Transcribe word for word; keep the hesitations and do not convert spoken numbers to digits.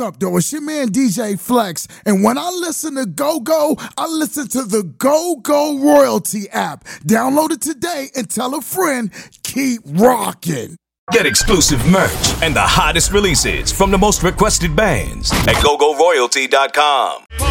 Up, though, it's your man D J Flex, and when I listen to Go-Go, I listen to the Go-Go Royalty app. Download it today and tell a friend, keep rocking. Get exclusive merch and the hottest releases from the most requested bands at go go royalty dot com.